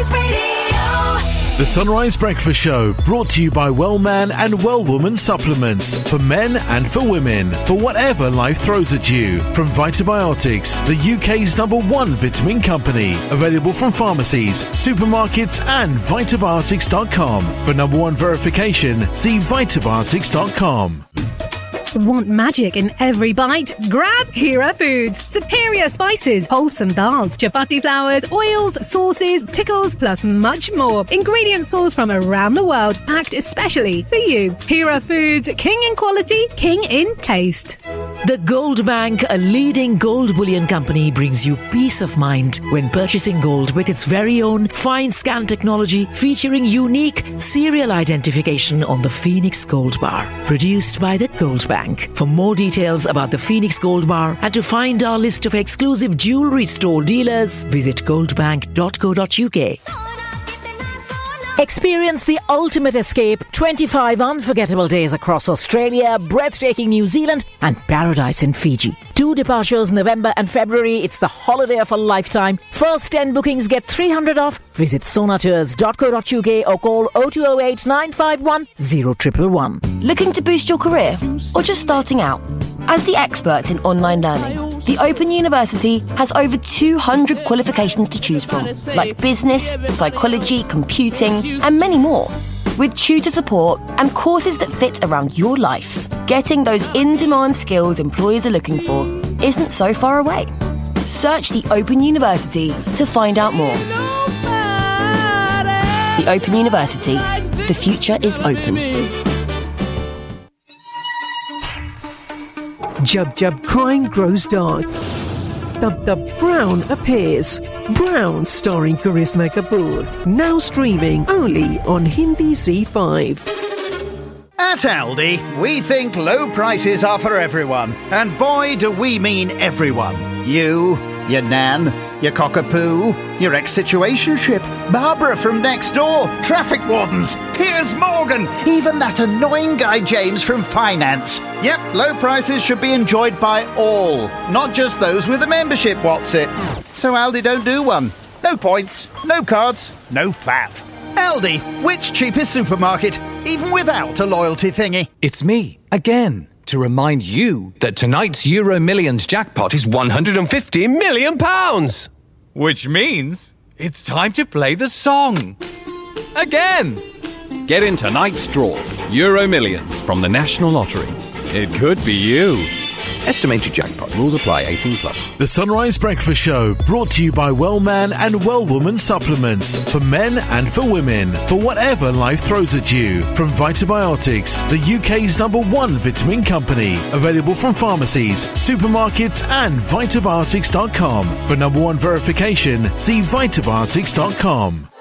Sunrise Radio. The Sunrise Breakfast Show, brought to you by Wellman and Well-Woman supplements for men and for women, for whatever life throws at you. From Vitabiotics, the UK's #1 vitamin company. Available from pharmacies, supermarkets and Vitabiotics.com. For #1 verification, see Vitabiotics.com. Want magic in every bite? Grab Hera Foods. Superior spices, wholesome dals, chapati flours, oils, sauces, pickles, plus much more. Ingredients sourced from around the world, packed especially for you. Hera Foods, king in quality, king in taste. The Gold Bank, a leading gold bullion company, brings you peace of mind when purchasing gold with its very own fine scan technology featuring unique serial identification on the Phoenix Gold Bar. Produced by the Gold Bank. For more details about the Phoenix Gold Bar and to find our list of exclusive jewellery store dealers, visit goldbank.co.uk. Experience the ultimate escape, 25 unforgettable days across Australia, breathtaking New Zealand and paradise in Fiji. 2 departures November and February. It's the holiday of a lifetime. First 10 bookings get 300 off. Visit sonatours.co.uk or call 0208 951 0111. Looking to boost your career or just starting out? As the experts in online learning, the Open University has over 200 qualifications to choose from, like business, psychology, computing, and many more. With tutor support and courses that fit around your life, getting those in-demand skills employers are looking for isn't so far away. Search the Open University to find out more. The Open University. The future is open. Jub Jub crime grows dark. Dub Dub Brown appears. Brown starring Karisma Kapoor. Now streaming only on Hindi Z5. At Aldi, we think low prices are for everyone. And boy, do we mean everyone. You, your nan, your cockapoo, your ex-situationship, Barbara from next door, traffic wardens, Piers Morgan, even that annoying guy James from finance. Yep, low prices should be enjoyed by all, not just those with a membership, what's it? So Aldi don't do one. No points, no cards, no faff. Aldi, which cheapest supermarket, even without a loyalty thingy? It's me, again, to remind you that tonight's Euro Millions jackpot is £150 million! Which means it's time to play the song. Again! Get in tonight's draw, Euro Millions from the National Lottery. It could be you. Estimated jackpot. Rules apply. 18+. The Sunrise Breakfast Show, brought to you by Wellman and Well-Woman supplements for men and for women, for whatever life throws at you. From Vitabiotics, the UK's #1 vitamin company. Available from pharmacies, supermarkets and Vitabiotics.com. For #1 verification, see Vitabiotics.com.